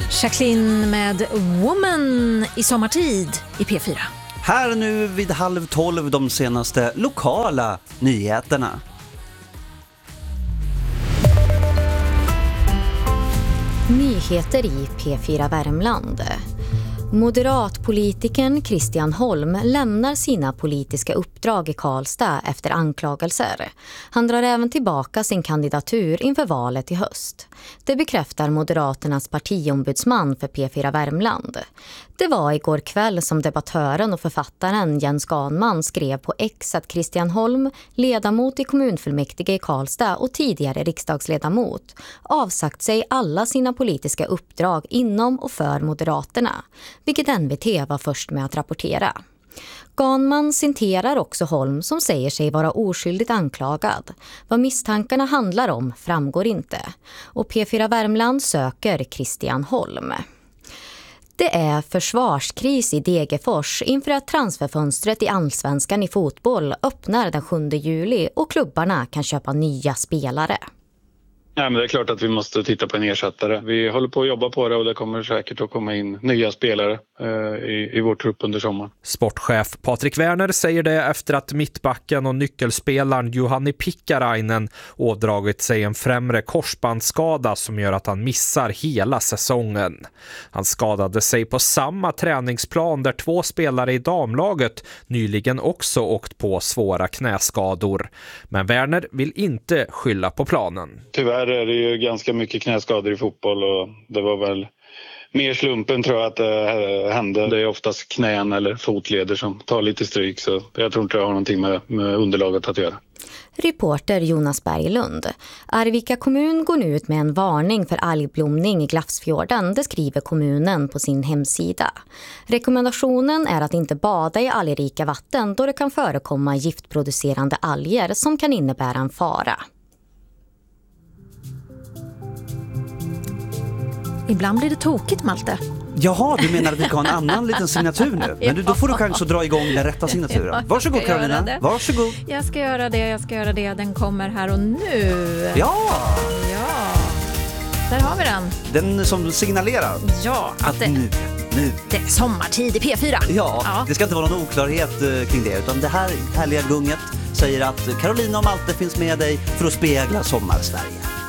Jacqueline med Woman i sommartid i P4. Här nu vid 11:30 de senaste lokala nyheterna. Nyheter i P4 Värmland. Moderatpolitikern Christian Holm lämnar sina politiska uppdrag i Karlstad efter anklagelser. Han drar även tillbaka sin kandidatur inför valet i höst. Det bekräftar Moderaternas partiombudsman för P4 Värmland. Det var igår kväll som debattören och författaren Jens Ganman skrev på X att Christian Holm, ledamot i kommunfullmäktige i Karlstad och tidigare riksdagsledamot, avsagt sig alla sina politiska uppdrag inom och för Moderaterna, vilket NVT var först med att rapportera. Ganman citerar också Holm som säger sig vara oskyldigt anklagad. Vad misstankarna handlar om framgår inte. Och P4 Värmland söker Christian Holm. Det är försvarskris i Degerfors inför att transferfönstret i Allsvenskan i fotboll öppnar den 7 juli och klubbarna kan köpa nya spelare. Ja, men det är klart att vi måste titta på en ersättare. Vi håller på att jobba på det och det kommer säkert att komma in nya spelare i vår trupp under sommaren. Sportchef Patrik Werner säger det efter att mittbacken och nyckelspelaren Juhani Pikkarainen ådragit sig en främre korsbandsskada som gör att han missar hela säsongen. Han skadade sig på samma träningsplan där 2 spelare i damlaget nyligen också åkt på svåra knäskador. Men Werner vill inte skylla på planen. Tyvärr är det ju ganska mycket knäskador i fotboll och det var väl mer slumpen tror jag att det hände. Det är oftast knän eller fotleder som tar lite stryk så jag tror inte det har någonting med underlaget att göra. Reporter Jonas Berglund. Arvika kommun går nu ut med en varning för algblomning i Glafsfjorden, det skriver kommunen på sin hemsida. Rekommendationen är att inte bada i algrika vatten då det kan förekomma giftproducerande alger som kan innebära en fara. Ibland blir det tokigt, Malte. Jaha, du menar att vi kan ha en annan liten signatur nu? Men då får du kanske dra igång den rätta signaturen. Varsågod Carolina, varsågod. Jag ska göra det. Den kommer här och nu. Ja! Där har vi den. Den som signalerar att nu. Det är sommartid i P4. Ja, det ska inte vara någon oklarhet kring det. Utan det här härliga gunget säger att Carolina och Malte finns med dig för att spegla Sommarsverige.